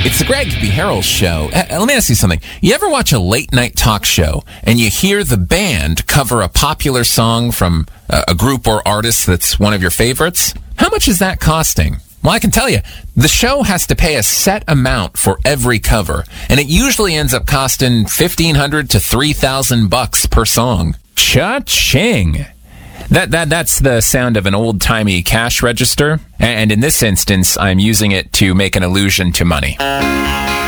It's the Greg B. Harrell Show. Let me ask you something. You ever watch a late-night talk show and you hear the band cover a popular song from a group or artist that's one of your favorites? How much is that costing? Well, I can tell you, the show has to pay a set amount for every cover, and it usually ends up costing $1,500 to $3,000 per song. Cha-ching! That's the sound of an old-timey cash register, and in this instance, I'm using it to make an allusion to money.